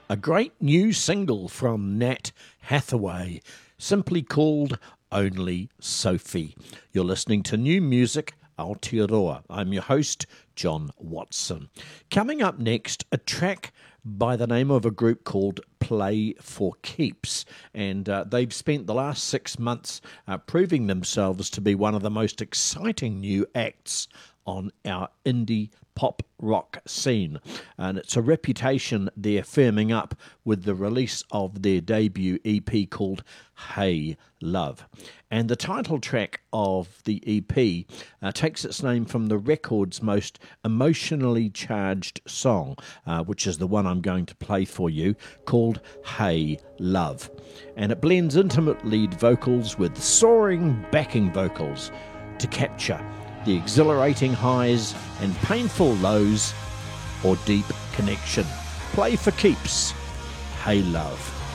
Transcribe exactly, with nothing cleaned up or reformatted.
a great new single from Nat Hathaway, simply called Only Sophie. You're listening to New Music Aotearoa. I'm your host, John Watson. Coming up next, a track by the name of a group called Play for Keeps, and uh, they've spent the last six months uh, proving themselves to be one of the most exciting new acts on our indie pop rock scene, and it's a reputation they're firming up with the release of their debut E P called Hey Love. And the title track of the E P uh, takes its name from the record's most emotionally charged song, uh, which is the one I'm going to play for you, called Hey Love. And it blends intimate lead vocals with soaring backing vocals to capture the exhilarating highs and painful lows or deep connection. Play for Keeps, Hey Love.